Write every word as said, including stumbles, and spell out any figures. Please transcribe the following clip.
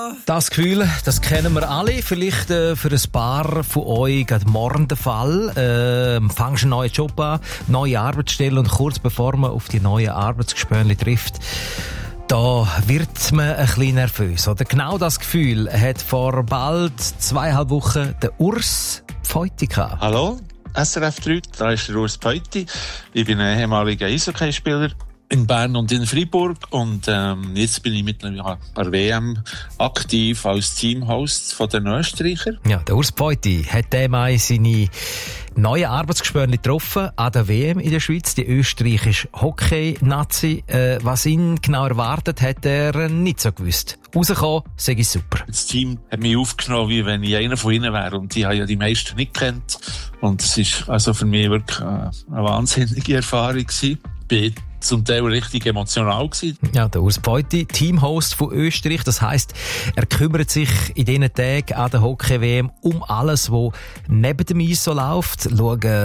Das Gefühl, das kennen wir alle. Vielleicht äh, für ein paar von euch gerade morgen der Fall. Äh, fangst einen neuen Job an, neue Arbeitsstelle und kurz bevor man auf die neuen Arbeitsgespönchen trifft, da wird man ein bisschen nervös. Oder? Genau das Gefühl hat vor bald zweieinhalb Wochen der Urs Pfeuti gehabt. Hallo, S R F drei, da ist der Urs Pfeuti. Ich bin ein ehemaliger Eishockeyspieler in Bern und in Freiburg und ähm, jetzt bin ich mittlerweile bei der W M aktiv als Teamhost von den Österreicher. Ja, der Urs Pfeuti hat dem Mai seine neue Arbeitsgespönchen getroffen an der W M in der Schweiz, die österreichische Hockey-Nazi. Äh, was ihn genau erwartet, hat er nicht so gewusst. Rausgekommen, sage ich super. Das Team hat mich aufgenommen, wie wenn ich einer von ihnen wäre und die haben ja die meisten nicht kennt und es ist also für mich wirklich eine wahnsinnige Erfahrung gewesen. Ich bin zum Teil richtig emotional gewesen. Ja, der Urs Pfeuti, Teamhost von Österreich. Das heisst, er kümmert sich in diesen Tagen an der Hockey-W M um alles, was neben dem Eis so läuft. Schauen